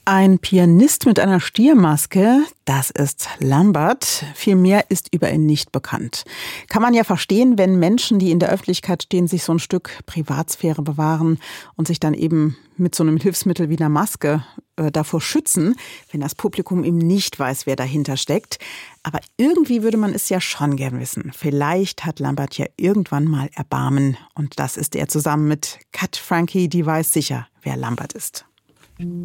Ein Pianist mit einer Stiermaske, das ist Lambert. Viel mehr ist über ihn nicht bekannt. Kann man ja verstehen, wenn Menschen, die in der Öffentlichkeit stehen, sich so ein Stück Privatsphäre bewahren und sich dann eben mit so einem Hilfsmittel wie einer Maske davor schützen, wenn das Publikum eben nicht weiß, wer dahinter steckt. Aber irgendwie würde man es ja schon gern wissen. Vielleicht hat Lambert ja irgendwann mal Erbarmen. Und das ist er zusammen mit Kat Frankie, die weiß sicher, wer Lambert ist.